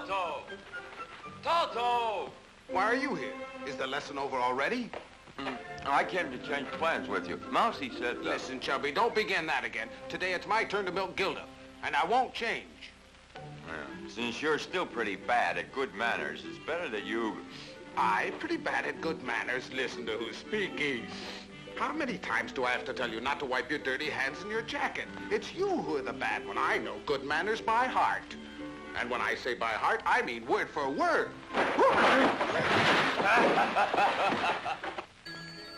Toto! Toto! Why are you here? Is the lesson over already? I came to change plans with you. Mousy said... Listen, Chubby, don't begin that again. Today it's my turn to milk Gilda, and I won't change. Well, since you're still pretty bad at good manners, it's better that you... I, pretty bad at good manners, listen to who's speaking. How many times do I have to tell you not to wipe your dirty hands in your jacket? It's you who are the bad one. I know good manners by heart. And when I say by heart, I mean word for word.